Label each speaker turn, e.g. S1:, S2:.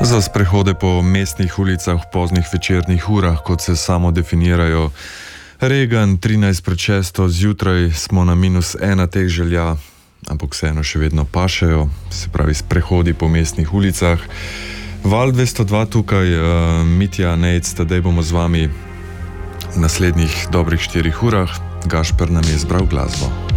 S1: Za sprehode po mestnih ulicah v poznih večernih urah, kot se samo definirajo. Regan, 13:06 zjutraj, smo na -1 teh želja, ampak vseeno še vedno pašejo, se pravi sprehodi po mestnih ulicah. Val 202 tukaj, Mitja, Nejc, tedaj bomo z vami v naslednjih dobrih 4 urah. Gašper nam je izbral glasbo.